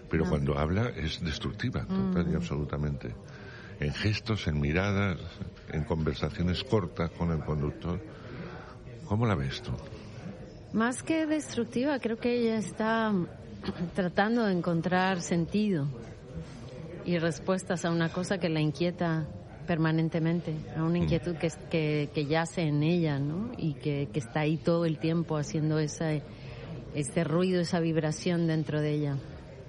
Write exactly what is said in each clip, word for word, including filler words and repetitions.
pero no. cuando habla es destructiva, total mm. y absolutamente. En gestos, en miradas, en conversaciones cortas con el conductor. ¿Cómo la ves tú? Más que destructiva, creo que ella está tratando de encontrar sentido y respuestas a una cosa que la inquieta permanentemente, a una inquietud que, que, que yace en ella, ¿no? Y que, que está ahí todo el tiempo haciendo esa, ese ruido, esa vibración dentro de ella.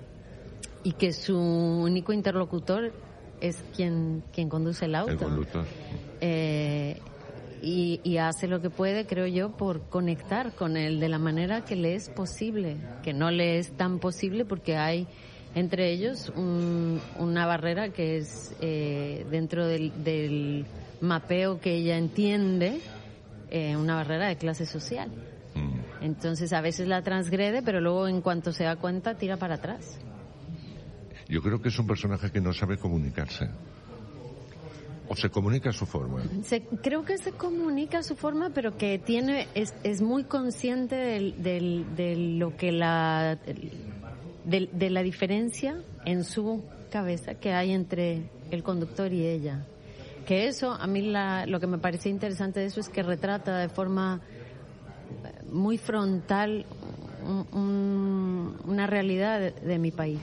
Y que su único interlocutor es quien, quien conduce el auto. El conductor. Eh, y, y hace lo que puede, creo yo, por conectar con él de la manera que le es posible, que no le es tan posible porque hay entre ellos un, una barrera que es eh, dentro del, del mapeo que ella entiende, eh, una barrera de clase social. Mm. Entonces a veces la transgrede, pero luego en cuanto se da cuenta tira para atrás. Yo creo que es un personaje que no sabe comunicarse. ¿O se comunica a su forma? Se, creo que se comunica a su forma, pero que tiene es, es muy consciente del, del, de lo que la... De, de la diferencia en su cabeza que hay entre el conductor y ella. Que eso, a mí la, lo que me parecía interesante de eso es que retrata de forma muy frontal un, un, una realidad de, de mi país.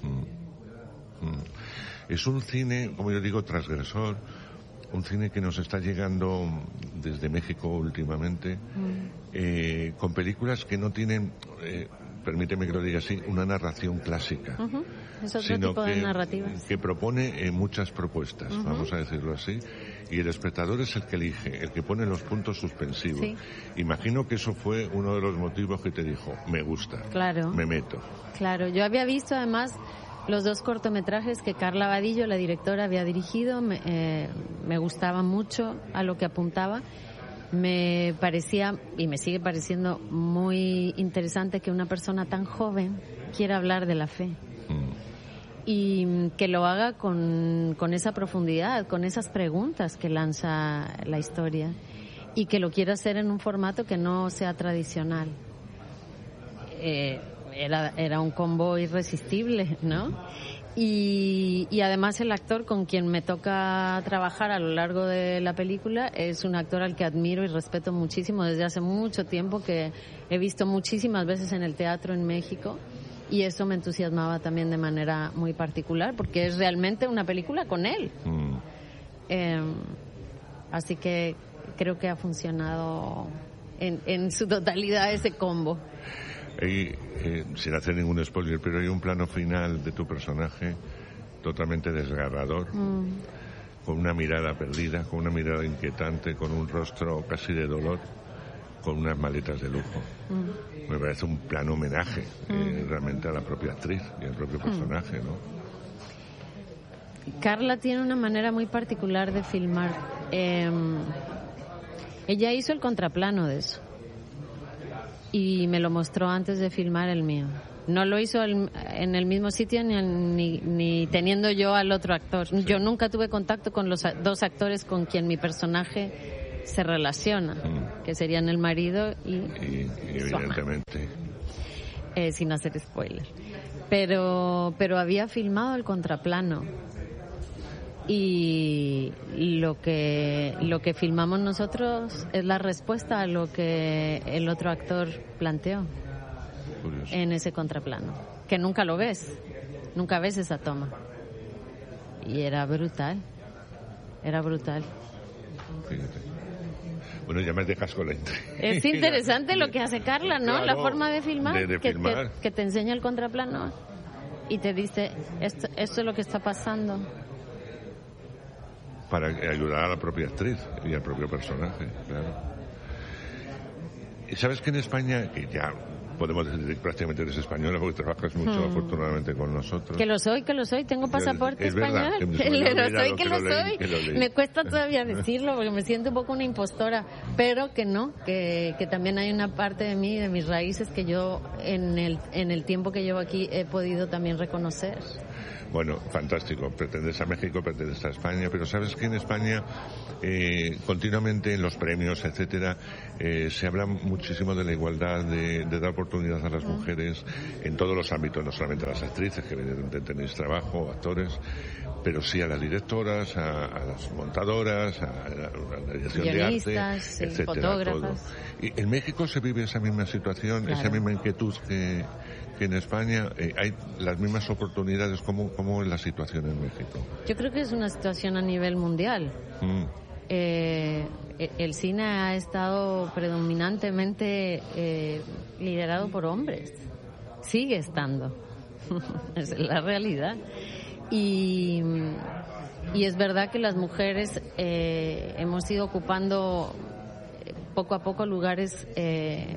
Mm. Mm. Es un cine, como yo digo, transgresor, un cine que nos está llegando desde México últimamente, mm. eh, con películas que no tienen... Eh, permíteme que lo diga así, una narración clásica. Uh-huh. Es otro sino tipo que, de narrativas. Que propone eh, muchas propuestas, uh-huh. vamos a decirlo así, y el espectador es el que elige, el que pone los puntos suspensivos. Sí. Imagino que eso fue uno de los motivos que te dijo, me gusta, claro. me meto. Claro, yo había visto además los dos cortometrajes que Carla Vadillo, la directora, había dirigido, me, eh, me gustaba mucho a lo que apuntaba. Me parecía, y me sigue pareciendo muy interesante que una persona tan joven quiera hablar de la fe. Mm. Y que lo haga con, con esa profundidad, con esas preguntas que lanza la historia. Y que lo quiera hacer en un formato que no sea tradicional. Eh, era, era un combo irresistible, ¿no? Y, y además el actor con quien me toca trabajar a lo largo de la película es un actor al que admiro y respeto muchísimo desde hace mucho tiempo, que he visto muchísimas veces en el teatro en México, y eso me entusiasmaba también de manera muy particular porque es realmente una película con él. Mm. Eh, así que creo que ha funcionado en, en su totalidad ese combo. Hay, eh, sin hacer ningún spoiler, pero hay un plano final de tu personaje totalmente desgarrador, mm. con una mirada perdida, con una mirada inquietante, con un rostro casi de dolor, con unas maletas de lujo. Mm. Me parece un plano homenaje mm. eh, realmente a la propia actriz y al propio personaje, ¿no? Carla tiene una manera muy particular de filmar. Eh, ella hizo el contraplano de eso. Y me lo mostró antes de filmar el mío. No lo hizo el, en el mismo sitio ni, ni, ni teniendo yo al otro actor. Sí. Yo nunca tuve contacto con los dos actores con quien mi personaje se relaciona, mm. que serían el marido y, y, y evidentemente. Eh, sin hacer spoiler. Pero, pero había filmado el contraplano. Y lo que lo que filmamos nosotros es la respuesta a lo que el otro actor planteó. Curioso. En ese contraplano, que nunca lo ves, nunca ves esa toma, y era brutal, era brutal. Fíjate. Bueno, ya me dejas con la intriga. Es interesante lo que hace Carla, ¿no? Claro, la forma de filmar, de, de que, filmar. Que, que te enseña el contraplano y te dice esto, esto es lo que está pasando. Para ayudar a la propia actriz y al propio personaje, claro. Y sabes que en España, que ya podemos decir que prácticamente eres española porque trabajas mucho, hmm. afortunadamente, con nosotros. Que lo soy, que lo soy, tengo pasaporte es español. Verdad, que que me lo soy, que, que lo lo leí, soy. que lo leí. Me cuesta todavía decirlo porque me siento un poco una impostora, pero que no, que, que también hay una parte de mí, de mis raíces, que yo en el, en el tiempo que llevo aquí he podido también reconocer. Bueno, fantástico. Pretendes a México, pretendes a España, pero sabes que en España eh, continuamente en los premios, etcétera, eh, se habla muchísimo de la igualdad, de, de dar oportunidad a las mujeres en todos los ámbitos, no solamente a las actrices, que evidentemente tenéis trabajo, actores, pero sí a las directoras, a, a las montadoras, a la, a la dirección de arte, sí, etcétera, fotógrafas. todo. Y en México se vive esa misma situación, claro. esa misma inquietud que, que en España. Eh, hay las mismas oportunidades. ¿Cómo, ¿Cómo es la situación en México? Yo creo que es una situación a nivel mundial. Mm. Eh, el cine ha estado predominantemente eh, liderado por hombres. Sigue estando. Esa es la realidad. Y, y es verdad que las mujeres eh, hemos ido ocupando poco a poco lugares eh,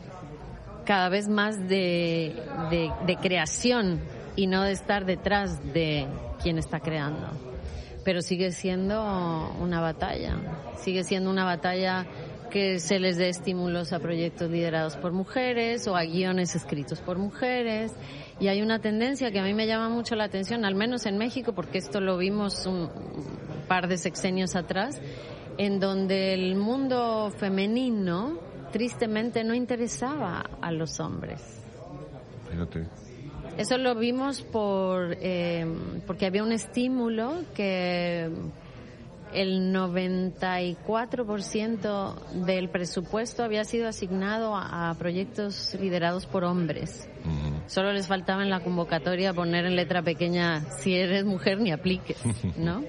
cada vez más de, de, de creación y no de estar detrás de quien está creando. Pero sigue siendo una batalla, sigue siendo una batalla que se les dé estímulos a proyectos liderados por mujeres o a guiones escritos por mujeres. Y hay una tendencia que a mí me llama mucho la atención, al menos en México, porque esto lo vimos un par de sexenios atrás, en donde el mundo femenino tristemente no interesaba a los hombres. Fíjate. Eso lo vimos por eh, porque había un estímulo que el noventa y cuatro por ciento del presupuesto había sido asignado a, a proyectos liderados por hombres. Uh-huh. Solo les faltaba en la convocatoria poner en letra pequeña: si eres mujer ni apliques, ¿no?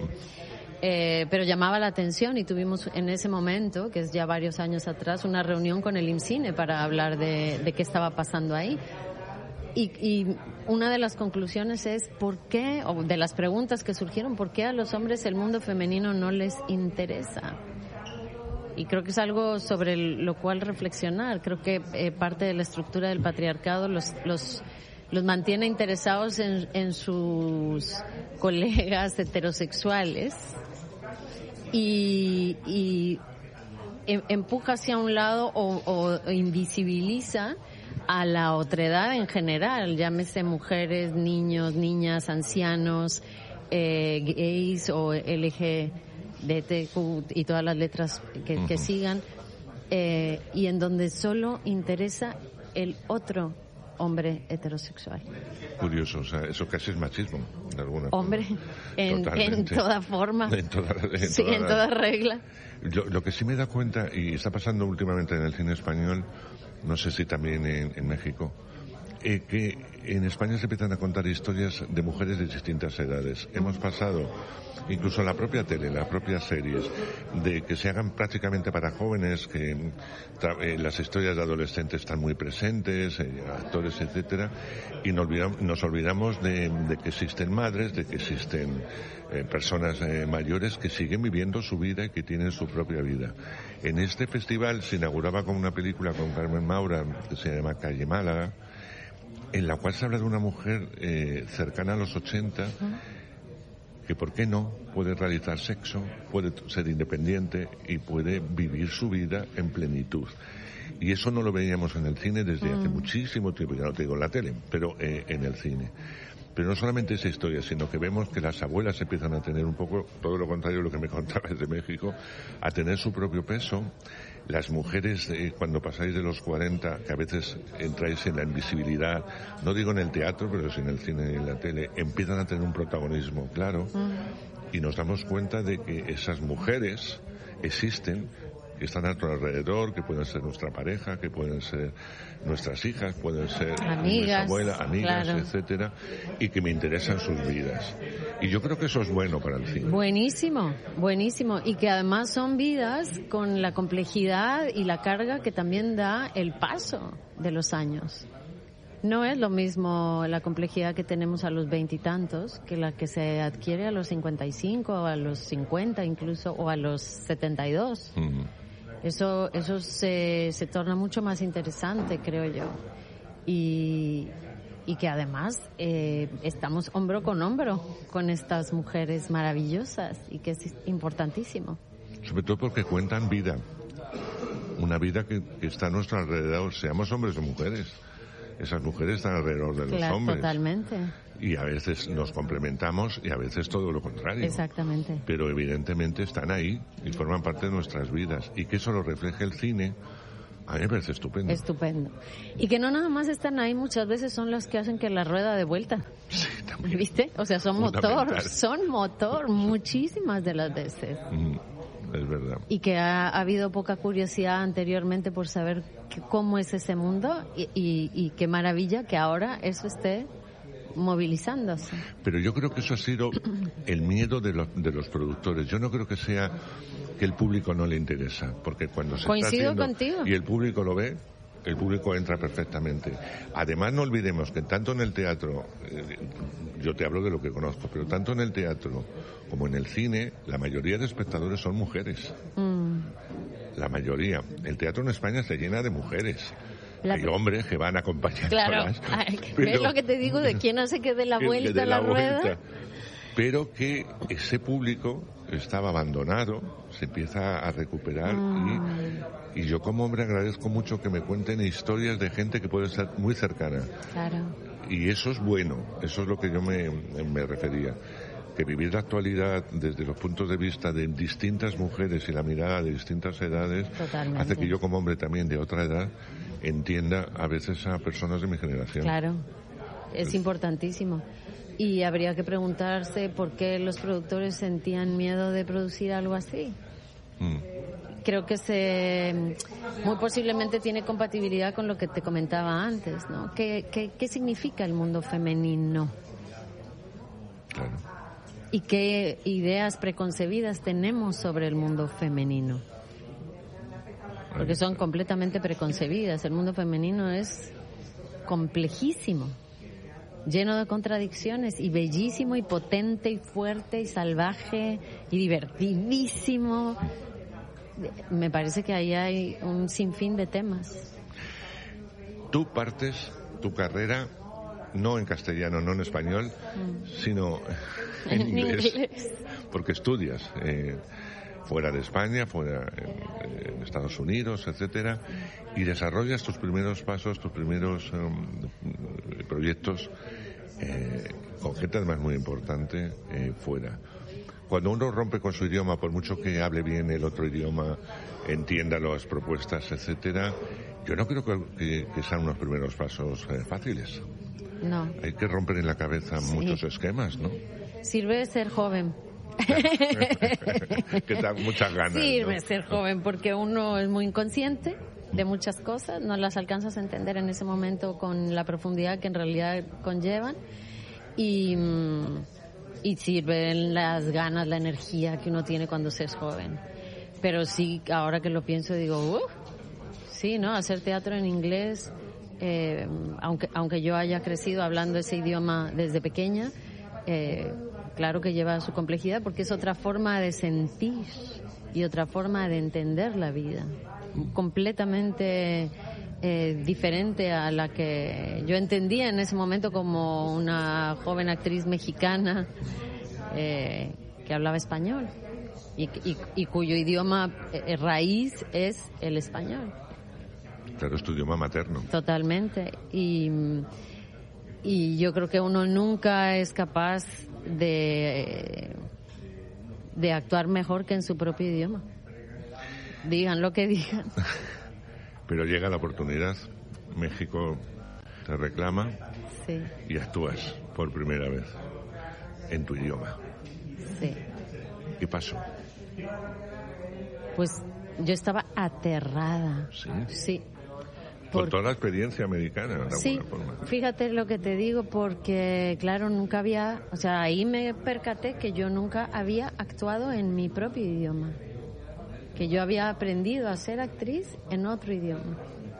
Eh, pero llamaba la atención y tuvimos en ese momento, que es ya varios años atrás, una reunión con el IMCINE para hablar de, de qué estaba pasando ahí. Y, y una de las conclusiones es por qué, o de las preguntas que surgieron, por qué a los hombres el mundo femenino no les interesa. Y creo que es algo sobre lo cual reflexionar. Creo que eh, parte de la estructura del patriarcado los los los mantiene interesados en, en sus colegas heterosexuales y, y em, empuja hacia un lado o, o invisibiliza a la otredad en general, llámese mujeres, niños, niñas, ancianos, eh, gays o L G B T Q y todas las letras que, uh-huh. que sigan, eh, y en donde solo interesa el otro hombre heterosexual. Curioso, o sea, eso casi es machismo, de alguna Hombre, forma. en, en toda forma. En toda, en sí, toda, en toda regla. Lo, lo que sí me da cuenta, y está pasando últimamente en el cine español, no sé si también en, en México, eh, que en España se empiezan a contar historias de mujeres de distintas edades. Hemos pasado, incluso en la propia tele, en las propias series, de que se hagan prácticamente para jóvenes, que eh, las historias de adolescentes están muy presentes, eh, actores, etcétera, y nos olvidamos, nos olvidamos de, de que existen madres, de que existen eh, personas eh, mayores que siguen viviendo su vida y que tienen su propia vida. En este festival se inauguraba con una película con Carmen Maura que se llama Calle Málaga, en la cual se habla de una mujer eh, cercana a los ochenta, que por qué no puede realizar sexo, puede ser independiente y puede vivir su vida en plenitud. Y eso no lo veíamos en el cine desde mm. hace muchísimo tiempo, ya no te digo en la tele, pero eh, en el cine. Pero no solamente esa historia, sino que vemos que las abuelas empiezan a tener un poco, todo lo contrario de lo que me contabas de México, a tener su propio peso. Las mujeres, eh, cuando pasáis de los cuarenta, que a veces entráis en la invisibilidad, no digo en el teatro, pero sí en el cine y en la tele, empiezan a tener un protagonismo claro, mm. y nos damos cuenta de que esas mujeres existen, que están a nuestro alrededor, que pueden ser nuestra pareja, que pueden ser nuestras hijas, pueden ser amigas, abuelas, amigas, claro. etcétera, y que me interesan sus vidas. Y yo creo que eso es bueno para el cine. Buenísimo, buenísimo. Y que además son vidas con la complejidad y la carga que también da el paso de los años. No es lo mismo la complejidad que tenemos a los veintitantos que la que se adquiere a los cincuenta y cinco, o a los cincuenta incluso, o a los setenta y dos. Uh-huh. Eso, eso se, se torna mucho más interesante, creo yo. Y, y que además eh, estamos hombro con hombro con estas mujeres maravillosas y que es importantísimo. Sobre todo porque cuentan vida. Una vida que, que está a nuestro alrededor, seamos hombres o mujeres. Esas mujeres están alrededor de los claro, hombres. Totalmente. Y a veces nos complementamos y a veces todo lo contrario. Exactamente. Pero evidentemente están ahí y forman parte de nuestras vidas. Y que eso lo refleje el cine, A mí me parece estupendo. Estupendo. Y que no nada más están ahí, muchas veces son las que hacen que la rueda de vuelta. Sí, también. ¿Viste? O sea, son motor, son motor, muchísimas de las veces. Mm, es verdad. Y que ha, ha habido poca curiosidad anteriormente por saber que, cómo es ese mundo y, y, y qué maravilla que ahora eso esté movilizándose. Pero yo creo que eso ha sido el miedo de los, de los productores. Yo no creo que sea que el público no le interesa, porque cuando se Coincido está haciendo contigo. y el público lo ve, el público entra perfectamente. Además, no olvidemos que tanto en el teatro, eh, yo te hablo de lo que conozco, pero tanto en el teatro como en el cine, la mayoría de espectadores son mujeres. Mm. La mayoría. El teatro en España se llena de mujeres. La... Hay hombres que van acompañadas. Claro, ¿ves lo que te digo de quién hace que dé la vuelta a la, la rueda? Vuelta. Pero que ese público estaba abandonado, se empieza a recuperar mm. y, y yo como hombre agradezco mucho que me cuenten historias de gente que puede ser muy cercana. Claro. Y eso es bueno, eso es lo que yo me, me refería. Que vivir la actualidad desde los puntos de vista de distintas mujeres y la mirada de distintas edades Totalmente. Hace que yo como hombre también de otra edad entienda a veces a personas de mi generación. Claro, es pues, importantísimo. Y habría que preguntarse por qué los productores sentían miedo de producir algo así. Mm. Creo que se muy posiblemente tiene compatibilidad con lo que te comentaba antes, ¿no? ¿Qué, qué, qué significa el mundo femenino? Claro. ¿Y qué ideas preconcebidas tenemos sobre el mundo femenino? Porque son completamente preconcebidas. El mundo femenino es complejísimo, lleno de contradicciones y bellísimo y potente y fuerte y salvaje y divertidísimo. Me parece que ahí hay un sinfín de temas. Tú partes tu carrera no en castellano, no en español, mm. sino en, en inglés, inglés, porque estudias eh, fuera de España, fuera en, en Estados Unidos, etcétera, y desarrollas tus primeros pasos, tus primeros um, proyectos eh, con gente además muy importante eh, fuera. Cuando uno rompe con su idioma, por mucho que hable bien el otro idioma, entienda las propuestas, etcétera, yo no creo que, que, que sean unos primeros pasos eh, fáciles. No. Hay que romper en la cabeza sí. muchos esquemas, ¿no? Sirve ser joven. Que da muchas ganas. Sirve ¿no? ser joven porque uno es muy inconsciente de muchas cosas, no las alcanzas a entender en ese momento con la profundidad que en realidad conllevan y, y sirven las ganas, la energía que uno tiene cuando se es joven. Pero sí, ahora que lo pienso digo, uh, sí, ¿no? Hacer teatro en inglés, eh, aunque, aunque yo haya crecido hablando ese idioma desde pequeña, eh, claro que lleva su complejidad porque es otra forma de sentir y otra forma de entender la vida, completamente eh, diferente a la que yo entendía en ese momento como una joven actriz mexicana eh, que hablaba español y, y, y cuyo idioma eh, raíz es el español. Claro, es tu idioma materno. Totalmente. Y, y yo creo que uno nunca es capaz de, de actuar mejor que en su propio idioma. Digan lo que digan. Pero llega la oportunidad, México te reclama sí. y actúas por primera vez en tu idioma. Sí. ¿Qué pasó? Pues yo estaba aterrada. Sí. Sí. Por toda la experiencia americana, de sí, alguna forma. Fíjate lo que te digo, porque claro, nunca había, o sea, ahí me percaté que yo nunca había actuado en mi propio idioma, que yo había aprendido a ser actriz en otro idioma.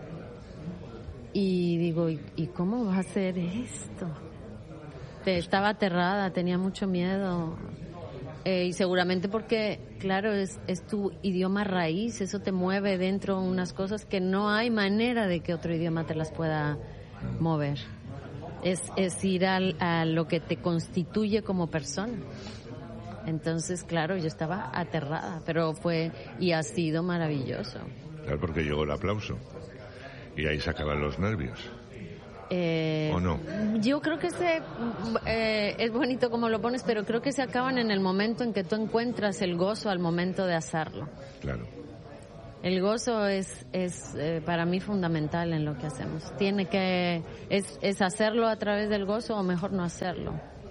Y digo, ¿y, y cómo va a ser esto? Te, estaba aterrada, tenía mucho miedo. Eh, y seguramente porque, claro, es, es tu idioma raíz, eso te mueve dentro unas cosas que no hay manera de que otro idioma te las pueda mover. Es, es ir al, a lo que te constituye como persona. Entonces, claro, yo estaba aterrada, pero fue y ha sido maravilloso. Claro, porque llegó el aplauso y ahí se acaban los nervios. Eh, ¿O no? Yo creo que se, eh, es bonito como lo pones, pero creo que se acaban en el momento en que tú encuentras el gozo al momento de hacerlo. Claro. El gozo es, es eh, para mí fundamental en lo que hacemos. Tiene que, es, es hacerlo a través del gozo o mejor no hacerlo.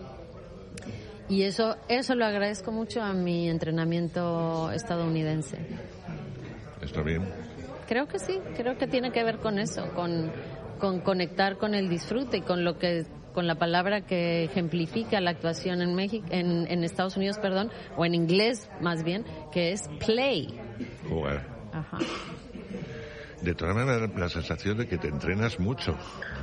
Y eso, eso lo agradezco mucho a mi entrenamiento estadounidense. ¿Está bien? Creo que sí, creo que tiene que ver con eso, con, con conectar con el disfrute y con lo que, con la palabra que ejemplifica la actuación en México, en, en Estados Unidos, perdón, o en inglés más bien, que es play. Jugar. Ajá. De todas maneras, la sensación de que te entrenas mucho,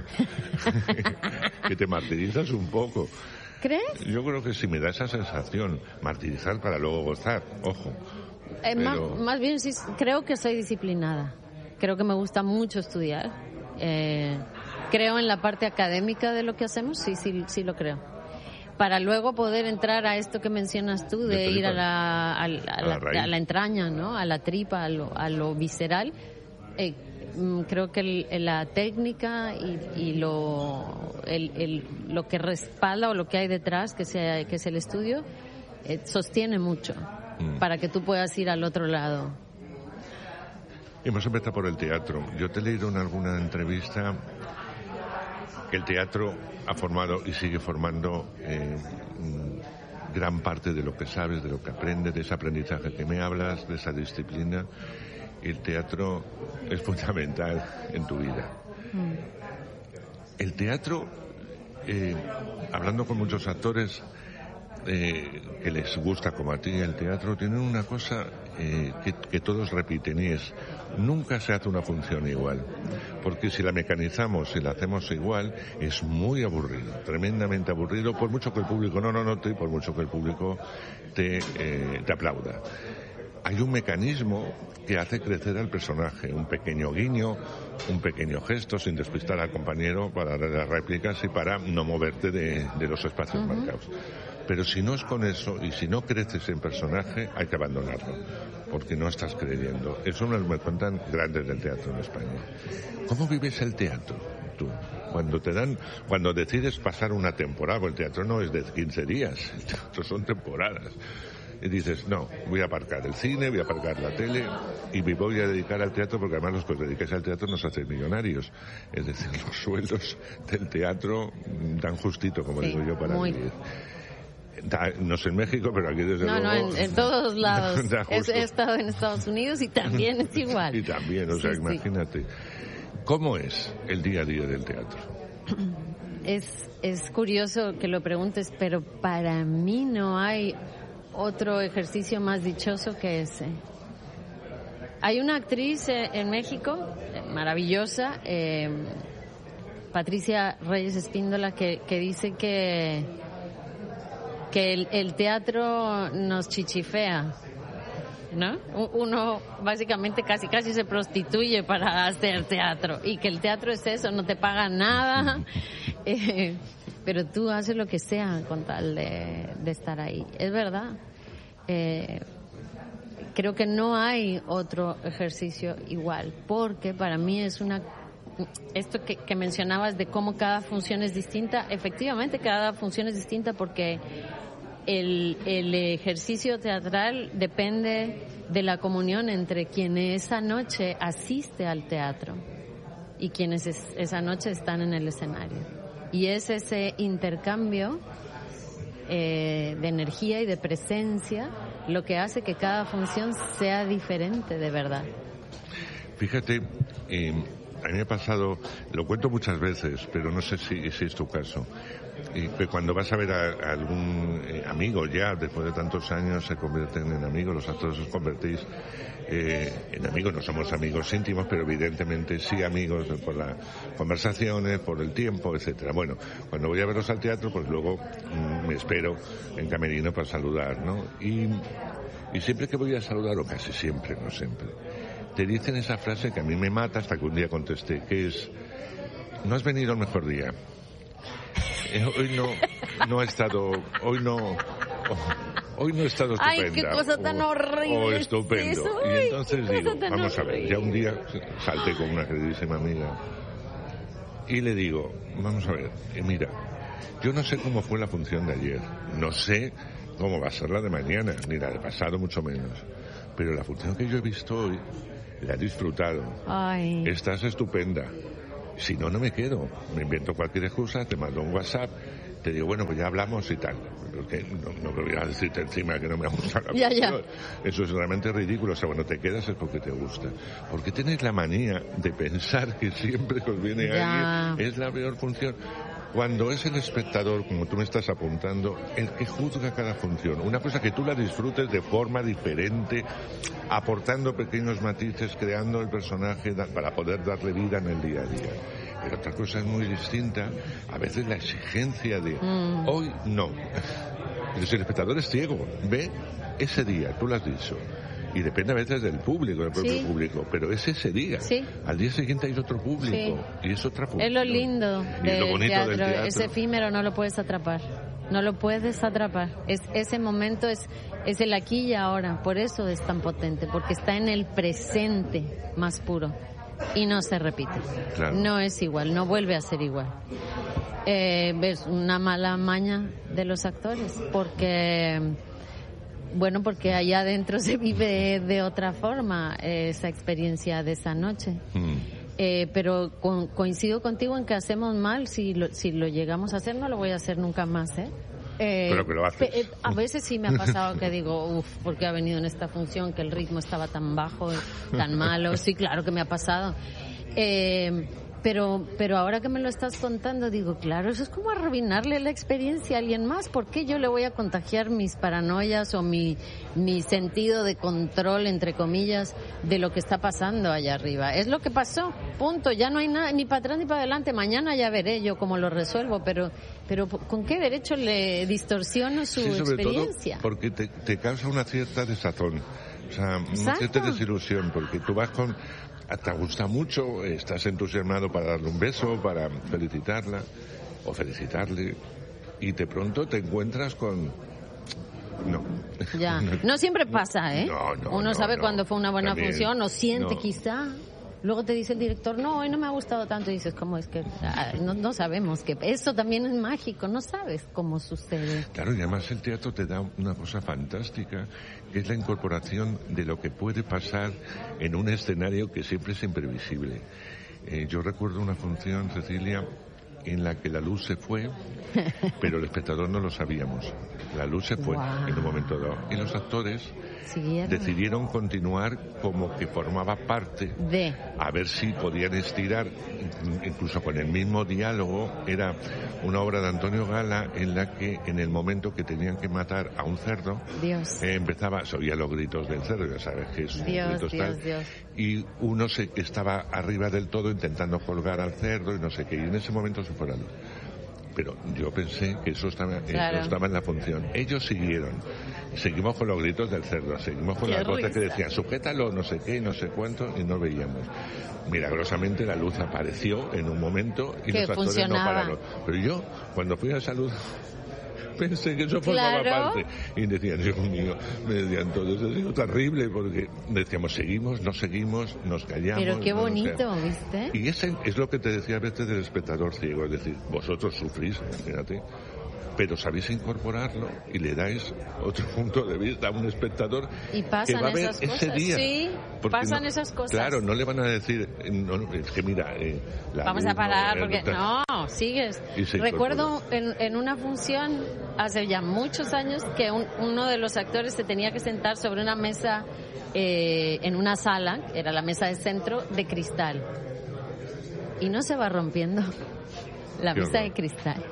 que te martirizas un poco. ¿Crees? Yo creo que sí me da esa sensación, martirizar para luego gozar, ojo. Eh, pero... más, más bien sí, creo que soy disciplinada. Creo que me gusta mucho estudiar. Eh, creo en la parte académica de lo que hacemos, sí, sí, sí lo creo. Para luego poder entrar a esto que mencionas tú, de, de ir a la, a, la, a, la, a, la, a la entraña, ¿no? A la tripa, a lo, a lo visceral. Eh, creo que el, la técnica y, y lo, el, el, lo que respalda o lo que hay detrás, que, sea, que es el estudio, eh, sostiene mucho mm. para que tú puedas ir al otro lado. Hemos empezado por el teatro. Yo te he leído en alguna entrevista que el teatro ha formado y sigue formando eh, gran parte de lo que sabes, de lo que aprendes, de ese aprendizaje que me hablas, de esa disciplina. El teatro es fundamental en tu vida. Mm. El teatro, eh, hablando con muchos actores eh, que les gusta como a ti el teatro, tiene una cosa eh, que, que todos repiten y es: nunca se hace una función igual, porque si la mecanizamos, si la hacemos igual, es muy aburrido, tremendamente aburrido, por mucho que el público no lo note y por mucho que el público te, eh, te aplauda. Hay un mecanismo que hace crecer al personaje, un pequeño guiño, un pequeño gesto sin despistar al compañero para dar las réplicas y para no moverte de, de los espacios uh-huh. marcados. Pero si no es con eso y si no creces en personaje, hay que abandonarlo, porque no estás creyendo. Eso nos me cuentan grandes del teatro en España. ¿Cómo vives el teatro tú? Cuando te dan, cuando decides pasar una temporada, el teatro no es de quince días, el teatro son temporadas. Y dices, no, voy a aparcar el cine, voy a aparcar la tele y me voy a dedicar al teatro, porque además los que os dedicáis al teatro nos hacen millonarios. Es decir, los sueldos del teatro dan justito, como sí, digo yo, para muy... vivir. No sé en México, pero aquí desde no, luego... No, en, en todos lados. He estado en Estados Unidos y también es igual. Y también, o sea, sí, imagínate. Sí. ¿Cómo es el día a día del teatro? Es, es curioso que lo preguntes, pero para mí no hay otro ejercicio más dichoso que ese. Hay una actriz en México, maravillosa, eh, Patricia Reyes Espíndola, que, que dice que, que el, el teatro nos chichifea, ¿no? Uno básicamente casi casi se prostituye para hacer teatro, y que el teatro es eso, no te paga nada, eh, pero tú haces lo que sea con tal de, de estar ahí. Es verdad. Eh, creo que no hay otro ejercicio igual, porque para mí es una... Esto que, que mencionabas de cómo cada función es distinta, efectivamente cada función es distinta porque el, el ejercicio teatral depende de la comunión entre quien esa noche asiste al teatro y quienes es, esa noche están en el escenario. Y es ese intercambio eh, de energía y de presencia lo que hace que cada función sea diferente de verdad. Fíjate, eh, a mí me ha pasado, lo cuento muchas veces, pero no sé si, si es tu caso, eh, que cuando vas a ver a, a algún eh, amigo ya, después de tantos años, se convierten en amigos, los actores os convertís eh, en amigos, no somos amigos íntimos, pero evidentemente sí amigos por las conversaciones, por el tiempo, etcétera. Bueno, cuando voy a verlos al teatro, pues luego mm, me espero en camerino para saludar, ¿no? Y, y siempre que voy a saludar, o casi siempre, no siempre, te dicen esa frase que a mí me mata, hasta que un día contesté, que es: no has venido al mejor día. Eh, hoy no, no ha estado, hoy no, hoy no he estado estupenda. Ay, qué cosa tan o, horrible. O estupendo. Eso, y entonces digo, vamos horrible. a ver, ya un día salté con una queridísima amiga y le digo, vamos a ver, eh, mira, yo no sé cómo fue la función de ayer, no sé cómo va a ser la de mañana, ni la de pasado mucho menos, pero la función que yo he visto hoy la he disfrutado, Ay. estás estupenda. Si no, no me quedo. Me invento cualquier excusa, te mando un WhatsApp, te digo, bueno, pues ya hablamos y tal. Porque no, no voy a decirte encima que no me gusta la ya, ya. Eso es realmente ridículo. O sea, cuando te quedas es porque te gusta. Porque tienes la manía de pensar que siempre que os viene ya. alguien es la peor función. Cuando es el espectador, como tú me estás apuntando, el que juzga cada función. Una cosa que tú la disfrutes de forma diferente, aportando pequeños matices, creando el personaje para poder darle vida en el día a día. Pero otra cosa es muy distinta, a veces la exigencia de mm. hoy no. Entonces el espectador es ciego, ve ese día, tú lo has dicho. Y depende a veces del público, del propio sí. público, pero es ese día. Sí. Al día siguiente hay otro público sí. y es otra función. Es lo lindo y es lo bonito teatro, del teatro. Ese efímero no lo puedes atrapar. No lo puedes atrapar. Es, ese momento es, es el aquí y ahora. Por eso es tan potente, porque está en el presente más puro. Y no se repite. Claro. No es igual, no vuelve a ser igual. Eh, ves una mala maña de los actores, porque... Bueno, porque allá adentro se vive de otra forma eh, esa experiencia de esa noche. Mm. Eh, pero co- coincido contigo en que hacemos mal. Si lo, si lo llegamos a hacer, no lo voy a hacer nunca más, ¿eh? Eh, pero que lo haces. Pe- a veces sí me ha pasado que digo, uff, porque ha venido en esta función que el ritmo estaba tan bajo, tan malo. Sí, claro que me ha pasado. Eh, Pero, pero ahora que me lo estás contando, digo, claro, eso es como arruinarle la experiencia a alguien más. ¿Por qué yo le voy a contagiar mis paranoias o mi, mi sentido de control, entre comillas, de lo que está pasando allá arriba? Es lo que pasó, punto. Ya no hay nada, ni para atrás ni para adelante. Mañana ya veré yo cómo lo resuelvo, pero, pero ¿con qué derecho le distorsiono su sí, sobre experiencia? Todo porque te, te causa una cierta desazón, o sea, una cierta desilusión, porque tú vas con... Te gusta mucho, estás entusiasmado para darle un beso, para felicitarla o felicitarle, y de pronto te encuentras con... No. Ya. No siempre pasa, ¿eh? No, no, Uno no, sabe no. cuando fue una buena También, función, o siente no. quizá. Luego te dice el director, no, hoy no me ha gustado tanto, y dices, ¿cómo es que...? Ah, no, no sabemos que... Eso también es mágico, no sabes cómo sucede. Claro, y además el teatro te da una cosa fantástica, que es la incorporación de lo que puede pasar en un escenario que siempre es imprevisible. Eh, yo recuerdo una función, Cecilia, en la que la luz se fue, pero el espectador no lo sabíamos. La luz se fue wow. en un momento dado. Y los actores ¿Siguieron? decidieron continuar como que formaba parte de... A ver si podían estirar, incluso con el mismo diálogo. Era una obra de Antonio Gala en la que en el momento que tenían que matar a un cerdo, Dios. Eh, empezaba, se oía los gritos del cerdo, ya sabes que es Dios, gritos Dios, tal, Dios. Y uno se estaba arriba del todo intentando colgar al cerdo y no sé qué, y en ese momento se fue la luz. Pero yo pensé que eso estaba, claro. eh, estaba en la función. Ellos siguieron. Seguimos con los gritos del cerdo, seguimos con qué las voces risa. que decían, sujétalo, no sé qué, no sé cuánto, y no veíamos. Milagrosamente la luz apareció en un momento y que los actores funcionaba. no pararon. Pero yo, cuando fui a esa luz, pensé que eso formaba claro. parte. Y decían, Dios mío, me decían todos, ha sido terrible, porque decíamos, seguimos, no seguimos, nos callamos. Pero qué no bonito, ¿viste? Y ese es lo que te decía a veces del espectador ciego, es decir, vosotros sufrís, imagínate, pero sabéis incorporarlo y le dais otro punto de vista a un espectador y pasan que va a ver esas ese cosas. día. Sí, pasan no, esas cosas. Claro, no le van a decir, no, es que mira, eh, la vamos luz, a parar, no, porque no, sigues. Recuerdo en, en una función hace ya muchos años que un, uno de los actores se tenía que sentar sobre una mesa eh, en una sala, era la mesa de centro, de cristal. Y no se va rompiendo la Qué mesa horror. de cristal.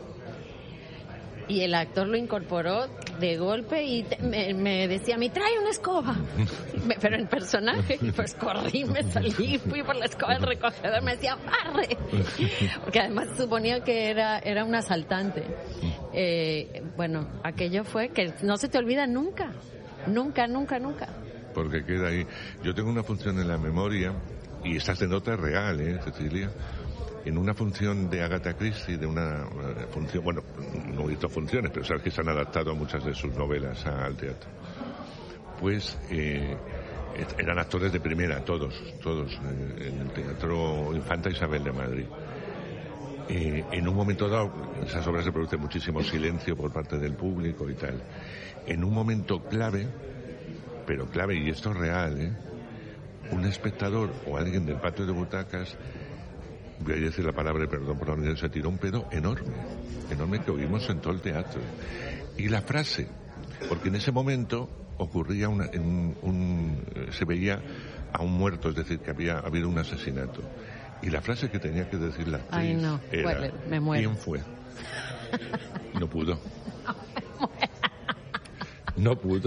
Y el actor lo incorporó de golpe y te, me, me decía, me trae una escoba. me, pero en personaje, pues corrí, me salí, fui por la escoba del recogedor, me decía, barre. Porque además suponía que era, era un asaltante. Eh, bueno, aquello fue que no se te olvida nunca. Nunca, nunca, nunca. Porque queda ahí. Yo tengo una función en la memoria, y esta nota es real, ¿eh, Cecilia? En una función de Agatha Christie, de una, una función, bueno, no he visto funciones, pero sabes que se han adaptado muchas de sus novelas al teatro. Pues eh, eran actores de primera, todos, todos, eh, en el Teatro Infanta Isabel de Madrid. Eh, en un momento dado, en esas obras se produce muchísimo silencio por parte del público y tal. En un momento clave, pero clave, y esto es real, ¿eh? un espectador o alguien del patio de butacas, voy a decir la palabra, perdón por la unidad, se tiró un pedo enorme, enorme que oímos en todo el teatro. Y la frase, porque en ese momento ocurría una, un, un, se veía a un muerto, es decir, que había habido un asesinato. Y la frase que tenía que decir la actriz Ay, no. era, Bueno, me muero. ¿quién fue? No pudo. No pudo.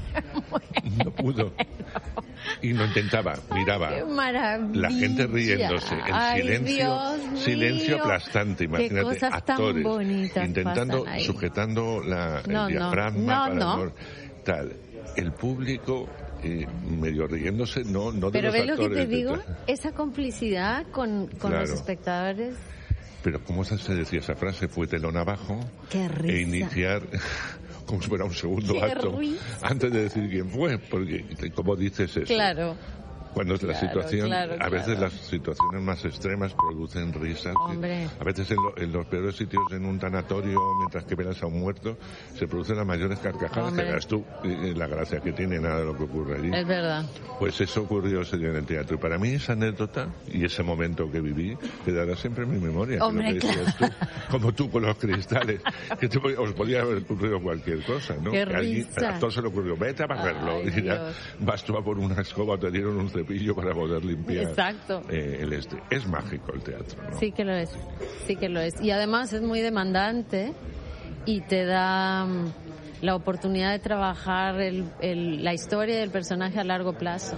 No pudo. Y lo intentaba, miraba. ¡Qué maravilla! La gente riéndose, el Ay, silencio, Dios silencio mío. aplastante, imagínate, Qué cosas actores tan bonitas intentando, pasan ahí. sujetando la, No, el diafragma no, para no. no- tal. El público eh, medio riéndose, no, no de Pero los ¿ves lo que actores. te digo? de- Esa complicidad con, con Claro. los espectadores. Pero ¿cómo se se decía esa frase? Fue telón abajo ¡Qué risa! e iniciar como si fuera un segundo ¡Qué acto risa! antes de decir quién fue, porque como dices eso. Claro. Cuando la Claro, situación, claro, a veces claro. las situaciones más extremas producen risas. Hombre. A veces en, lo- en los peores sitios, en un tanatorio, mientras que velas a un muerto, se producen las mayores carcajadas. Hombre. Que veas tú eh, la gracia que tiene, nada de lo que ocurre allí. Es verdad. Pues eso ocurrió ese día en el teatro. Y para mí esa anécdota y ese momento que viví quedará siempre en mi memoria. Hombre, que lo que decías tú, como tú con los cristales, que te, os podía haber ocurrido cualquier cosa, ¿no? Qué Que alguien- risa. al actor se le ocurrió, vete a barrerlo. Ay, Y ya Dios. vas tú a por una escoba o te dieron un cepillo para poder limpiar Exacto. eh, el este. Es mágico el teatro, ¿no? Sí que lo es, sí que lo es. Y además es muy demandante y te da mm, la oportunidad de trabajar el, el- la historia del personaje a largo plazo.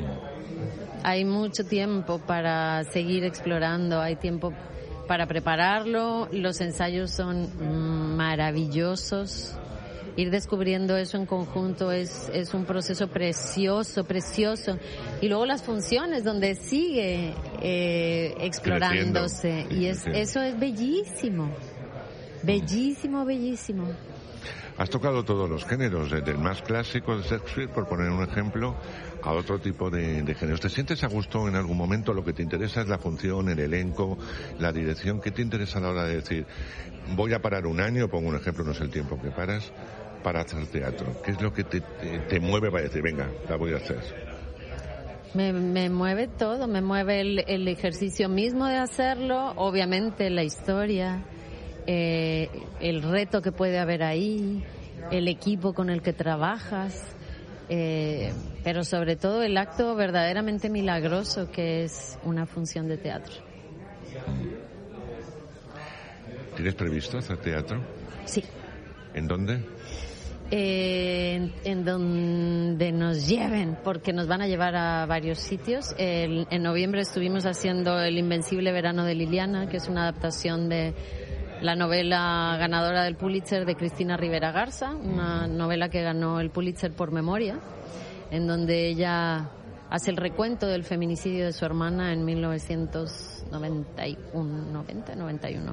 Hay mucho tiempo para seguir explorando, hay tiempo para prepararlo, los ensayos son mm, maravillosos. Ir descubriendo eso en conjunto es, es un proceso precioso, precioso. Y luego las funciones donde sigue eh, explorándose. Creciendo. Y es, Sí. eso es bellísimo. Bellísimo, bellísimo. Has tocado todos los géneros, desde el más clásico de Shakespeare, por poner un ejemplo, a otro tipo de, de géneros. ¿Te sientes a gusto en algún momento? Lo que te interesa es la función, el elenco, la dirección. ¿Qué te interesa a la hora de decir, voy a parar un año, pongo un ejemplo, no es el tiempo que paras, para hacer teatro? ¿Qué es lo que te, te, te mueve para decir, venga, la voy a hacer? Me, me mueve todo, me mueve el, el ejercicio mismo de hacerlo, obviamente la historia, eh, el reto que puede haber ahí, el equipo con el que trabajas, eh, pero sobre todo el acto verdaderamente milagroso que es una función de teatro. ¿Tienes previsto hacer teatro? Sí. ¿En dónde? Eh, en, en donde nos lleven, porque nos van a llevar a varios sitios. El- en noviembre estuvimos haciendo El Invencible Verano de Liliana, que es una adaptación de la novela ganadora del Pulitzer de Cristina Rivera Garza, una novela que ganó el Pulitzer por memoria, en donde ella hace el recuento del feminicidio de su hermana en mil novecientos noventa y uno, noventa, noventa y uno.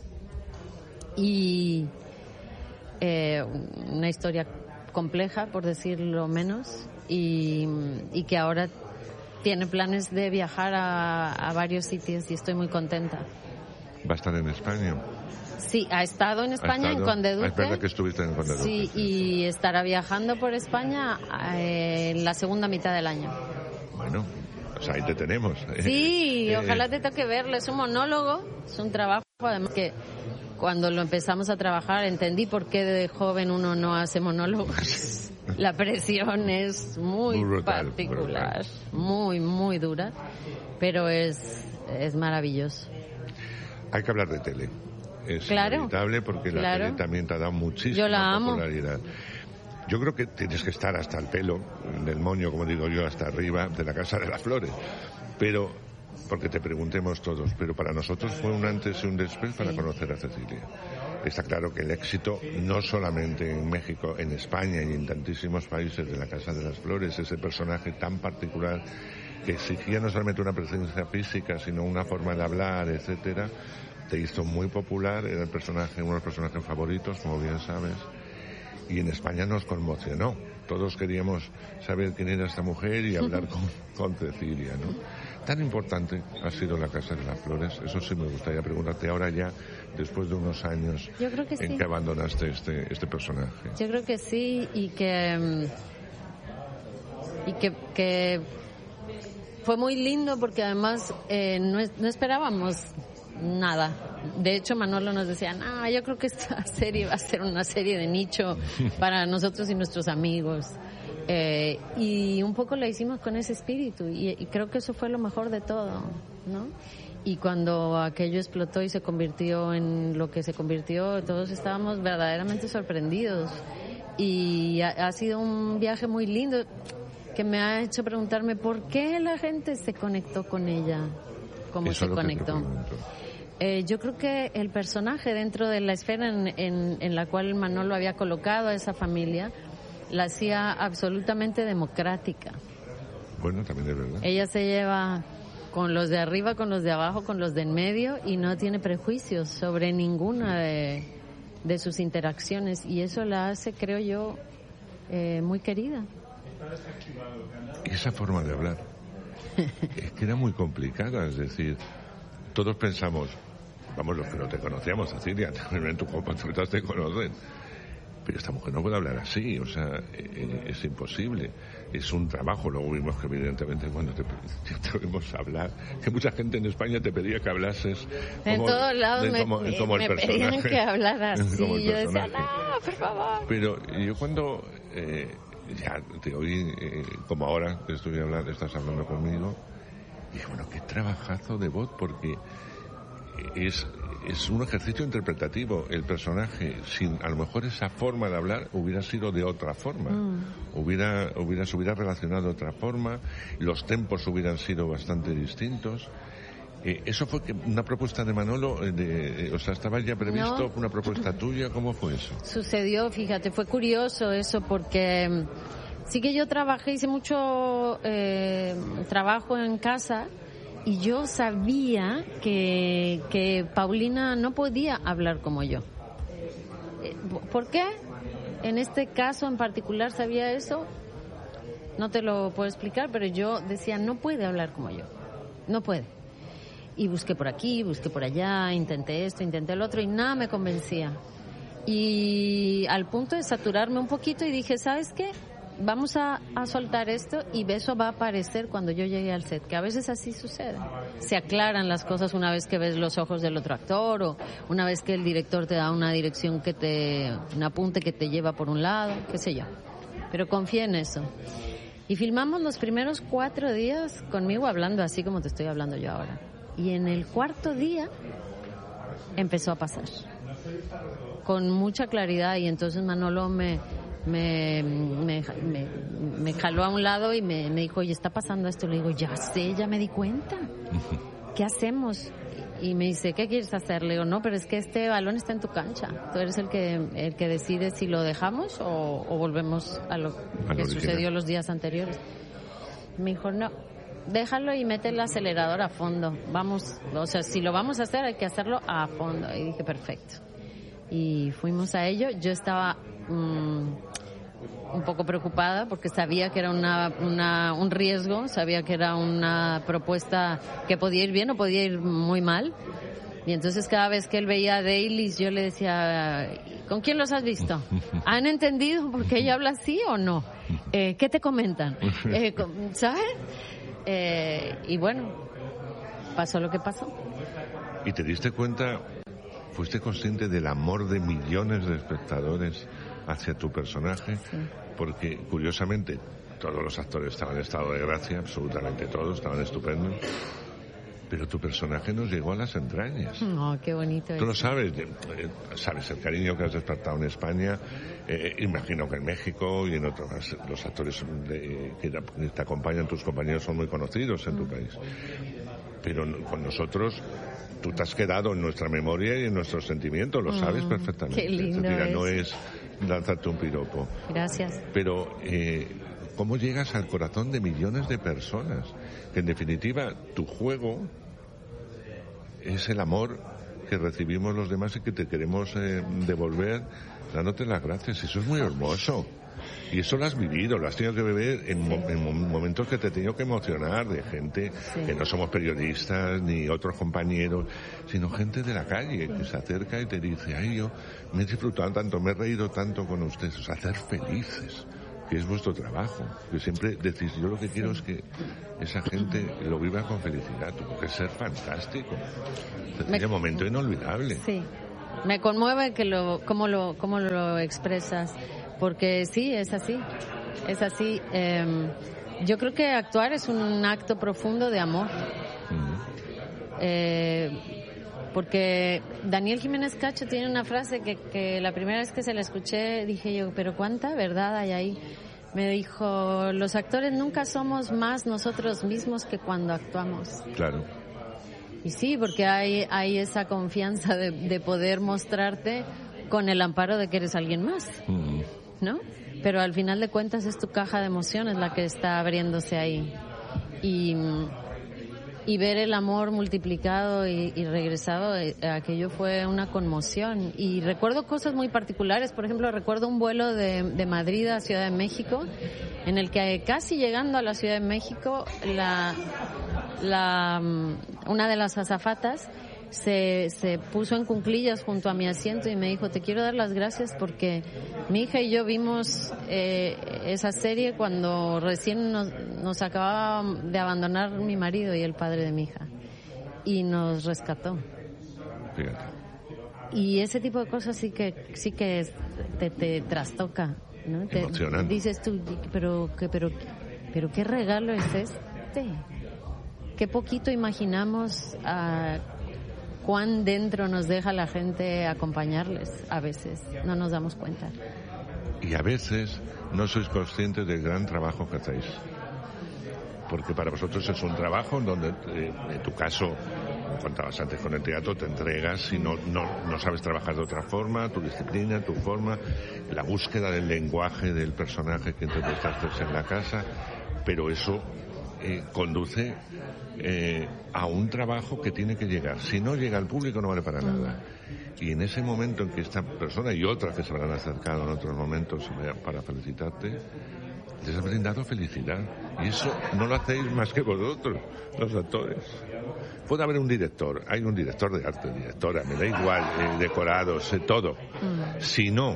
Y eh, una historia compleja, por decirlo menos, y, y que ahora tiene planes de viajar a, a varios sitios y estoy muy contenta. ¿Va a estar en España? Sí, ha estado en ¿Ha España, estado? en Conde Ah, es verdad Duque. que estuviste en Conde Duque. Sí, y estará viajando por España eh, en la segunda mitad del año. Bueno, o sea, ahí te tenemos. Sí, Eh, ojalá te toque verlo. Es un monólogo, es un trabajo, además que cuando lo empezamos a trabajar entendí por qué de joven uno no hace monólogos. La presión es muy, Muy brutal, particular, brutal. muy, muy dura, pero es, es maravilloso. Hay que hablar de tele. Es Claro, inevitable porque la claro. tele también te ha dado muchísima Yo la amo. popularidad. Yo creo que tienes que estar hasta el pelo del moño, como digo yo, hasta arriba de la Casa de las Flores. Pero, porque te preguntemos todos, pero para nosotros fue un antes y un después para Sí. conocer a Cecilia. Está claro que el éxito, no solamente en México, en España y en tantísimos países de la Casa de las Flores, ese personaje tan particular que exigía no solamente una presencia física, sino una forma de hablar, etcétera, te hizo muy popular, era el personaje, uno de los personajes favoritos, como bien sabes, y en España nos conmocionó. Todos queríamos saber quién era esta mujer y hablar con, con Cecilia, ¿no? Tan importante ha sido la Casa de las Flores, eso sí me gustaría preguntarte ahora ya, después de unos años Yo creo que en sí. que abandonaste este, este personaje. Yo creo que sí, y que mm, y que, que fue muy lindo porque además eh, no, no esperábamos nada. De hecho, Manolo nos decía, no, yo creo que esta serie va a ser una serie de nicho para nosotros y nuestros amigos. Eh, y un poco la hicimos con ese espíritu y, y creo que eso fue lo mejor de todo, ¿no? Y cuando aquello explotó y se convirtió en lo que se convirtió, todos estábamos verdaderamente sorprendidos. Y ha, ha sido un viaje muy lindo que me ha hecho preguntarme por qué la gente se conectó con ella, cómo se conectó. Eh, yo creo que el personaje dentro de la esfera en, en, en la cual Manolo había colocado a esa familia la hacía absolutamente democrática. Bueno, también es verdad. Ella se lleva con los de arriba, con los de abajo, con los de en medio y no tiene prejuicios sobre ninguna de, de sus interacciones y eso la hace, creo yo, eh, muy querida. Esa forma de hablar es que era muy complicada, es decir, todos pensamos, vamos, los que no te conocíamos, Cecilia, en tus compatriotas te conocen, pero esta mujer no puede hablar así, o sea, eh, es imposible, es un trabajo. Luego vimos que evidentemente cuando te, te oímos hablar, que mucha gente en España te pedía que hablases como, en todos lados de, me, como, como me el pedían que hablara así, y yo decía, no, por favor. Pero yo cuando eh, ya te oí, eh, como ahora que estoy hablando, estás hablando conmigo, dije, bueno, qué trabajazo de voz, porque es, es un ejercicio interpretativo. El personaje, sin a lo mejor esa forma de hablar, hubiera sido de otra forma. Mm. Hubiera, hubiera, se hubiera relacionado de otra forma, los tempos hubieran sido bastante distintos. Eh, ¿Eso fue que una propuesta de Manolo? De, de, o sea, ¿estaba ya previsto no. una propuesta tuya? ¿Cómo fue eso? Sucedió, fíjate, fue curioso eso porque sí que yo trabajé, hice mucho eh, trabajo en casa. Y yo sabía que, que Paulina no podía hablar como yo. ¿Por qué? En este caso en particular sabía eso. No te lo puedo explicar, pero yo decía, no puede hablar como yo. No puede. Y busqué por aquí, busqué por allá, intenté esto, intenté el otro y nada me convencía. Y al punto de saturarme un poquito y dije, ¿sabes qué? Vamos a, a soltar esto y eso va a aparecer cuando yo llegue al set, que a veces así sucede. Se aclaran las cosas una vez que ves los ojos del otro actor o una vez que el director te da una dirección que te, un apunte que te lleva por un lado, qué sé yo. Pero confía en eso. Y filmamos los primeros cuatro días conmigo hablando así como te estoy hablando yo ahora. Y en el cuarto día empezó a pasar. Con mucha claridad y entonces Manolo me... Me, me, me, me jaló a un lado y me, me dijo, oye, está pasando esto. Le digo, ya sé, ya me di cuenta. ¿Qué hacemos? Y me dice, ¿qué quieres hacer? Le digo, no, pero es que este balón está en tu cancha. Tú eres el que el que decide si lo dejamos o, o volvemos a lo a que sucedió los días anteriores. Me dijo, no, déjalo y mete el acelerador a fondo. Vamos, o sea, si lo vamos a hacer, hay que hacerlo a fondo. Y dije, perfecto. Y fuimos a ello. Yo estaba... Mmm, un poco preocupada porque sabía que era una, una, un riesgo, sabía que era una propuesta que podía ir bien o podía ir muy mal. Y entonces cada vez que él veía dailies yo le decía, ¿con quién los has visto? ¿Han entendido por qué ella habla así o no? Eh, ¿Qué te comentan? Eh, ¿Sabes? Eh, y bueno, pasó lo que pasó. ¿Y te diste cuenta, fuiste consciente del amor de millones de espectadores hacia tu personaje? Sí. Porque curiosamente todos los actores estaban en estado de gracia, absolutamente todos, estaban estupendos, pero tu personaje nos llegó a las entrañas. Oh, qué bonito. Tú lo sabes, sabes el cariño que has despertado en España, eh, imagino que en México y en otros, los actores de, que te acompañan, tus compañeros son muy conocidos en tu mm. país, pero con nosotros tú te has quedado en nuestra memoria y en nuestros sentimientos, lo sabes mm, perfectamente. Qué lindo es decir, es. No es lanzarte un piropo. Gracias. Pero, eh, ¿cómo llegas al corazón de millones de personas? Que en definitiva, tu juego es el amor que recibimos los demás y que te queremos eh, devolver dándote las gracias. Eso es muy hermoso. Y eso lo has vivido, lo has tenido que vivir en, sí. mo- en momentos que te he tenido que emocionar, de gente sí. que no somos periodistas ni otros compañeros, sino gente de la calle sí. que se acerca y te dice, ay, yo me he disfrutado tanto, me he reído tanto con ustedes. O sea, hacer felices que es vuestro trabajo, que siempre decís, yo lo que quiero es que esa gente lo viva con felicidad, tuvo que ser fantástico, es un momento inolvidable. Sí, me conmueve que lo, cómo lo, cómo lo expresas, porque sí, es así, es así. Eh, yo creo que actuar es un acto profundo de amor. Uh-huh. Eh, porque Daniel Jiménez Cacho tiene una frase que, que la primera vez que se la escuché dije yo, pero cuánta verdad hay ahí. Me dijo, los actores nunca somos más nosotros mismos que cuando actuamos. Claro. Y sí, porque hay, hay esa confianza de, de poder mostrarte con el amparo de que eres alguien más, mm. ¿no? Pero al final de cuentas es tu caja de emociones la que está abriéndose ahí. Y... y ver el amor multiplicado y, y regresado, eh, aquello fue una conmoción. Y recuerdo cosas muy particulares. Por ejemplo, recuerdo un vuelo de, de Madrid a Ciudad de México, en el que casi llegando a la Ciudad de México, la, la una de las azafatas se, se puso en cuclillas junto a mi asiento y me dijo, te quiero dar las gracias porque mi hija y yo vimos eh, esa serie cuando recién nos, nos acababa de abandonar mi marido y el padre de mi hija, y nos rescató. Fíjate. Y ese tipo de cosas sí que sí que te, te trastoca, ¿no? Te, emocionante. Dices tú, pero, que, pero, pero qué regalo es este, qué poquito imaginamos a cuán dentro nos deja la gente acompañarles. A veces no nos damos cuenta. Y a veces no sois conscientes del gran trabajo que hacéis. Porque para vosotros es un trabajo donde, eh, en tu caso, como contabas antes con el teatro, te entregas y no, no, no sabes trabajar de otra forma, tu disciplina, tu forma, la búsqueda del lenguaje del personaje que interpretaste en la casa, pero eso eh, conduce Eh, a un trabajo que tiene que llegar. Si no llega al público no vale para nada. Y en ese momento en que esta persona y otras que se habrán acercado en otros momentos para felicitarte, les has brindado felicidad. Y eso no lo hacéis más que vosotros, los actores. Puede haber un director, hay un director de arte, directora, me da igual, eh, decorados, eh, todo. Si no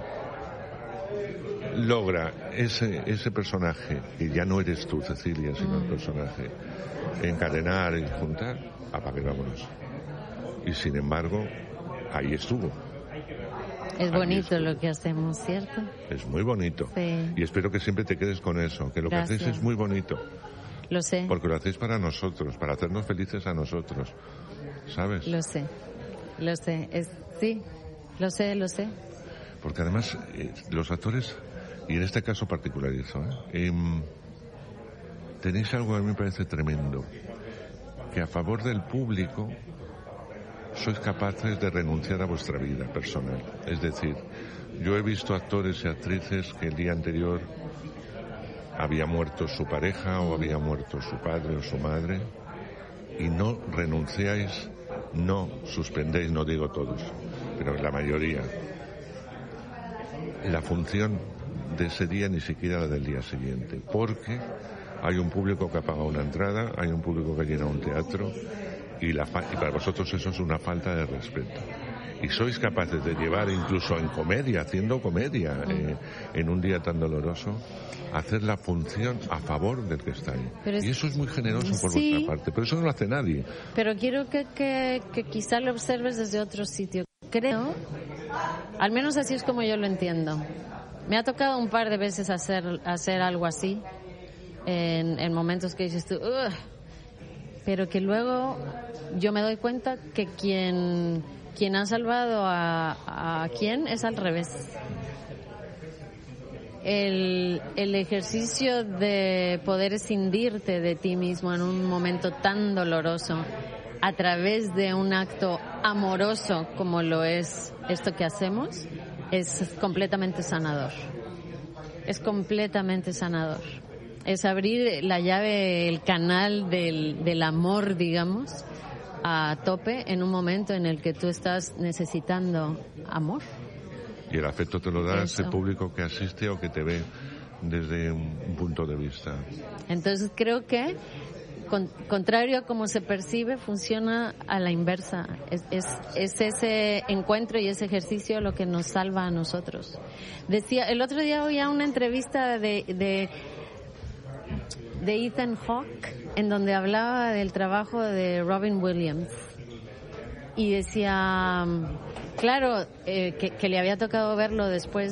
logra ese ese personaje, que ya no eres tú, Cecilia, sino el personaje, encadenar y juntar, apague, vámonos. Y sin embargo, ahí estuvo. Es bonito lo que hacemos, ¿cierto? Es muy bonito. Sí. Y espero que siempre te quedes con eso, que lo Gracias. que hacéis es muy bonito. Lo sé. Porque lo hacéis para nosotros, para hacernos felices a nosotros, ¿sabes? Lo sé, lo sé. Es, sí, lo sé, lo sé. Porque además, eh, los actores, y en este caso particularizo, ¿eh? eh tenéis algo que a mí me parece tremendo, que a favor del público sois capaces de renunciar a vuestra vida personal. Es decir, yo he visto actores y actrices que el día anterior había muerto su pareja o había muerto su padre o su madre y no renunciáis, no suspendéis, no digo todos, pero la mayoría, la función de ese día ni siquiera la del día siguiente, porque hay un público que ha pagado una entrada, hay un público que llena un teatro y, la fa- y para vosotros eso es una falta de respeto. Y sois capaces de llevar incluso en comedia, haciendo comedia, eh, en un día tan doloroso, hacer la función a favor del que está ahí. Es, y eso es muy generoso por sí, vuestra parte, pero eso no lo hace nadie. Pero quiero que, que, que quizá lo observes desde otro sitio. Creo, al menos así es como yo lo entiendo. Me ha tocado un par de veces hacer, hacer algo así, en, en momentos que dices tú, Ugh", pero que luego yo me doy cuenta que quien... Quien ha salvado a, a quien es al revés. El, el ejercicio de poder escindirte de ti mismo en un momento tan doloroso a través de un acto amoroso como lo es esto que hacemos es completamente sanador. Es completamente sanador. Es abrir la llave, el canal del, del amor, digamos, a tope en un momento en el que tú estás necesitando amor. Y el afecto te lo da Eso. Ese público que asiste o que te ve desde un punto de vista. Entonces creo que con, contrario a cómo se percibe, funciona a la inversa. Es, es, es ese encuentro y ese ejercicio lo que nos salva a nosotros. Decía, el otro día oía una entrevista de, de, de Ethan Hawke, en donde hablaba del trabajo de Robin Williams. Y decía, claro, eh, que, que le había tocado verlo después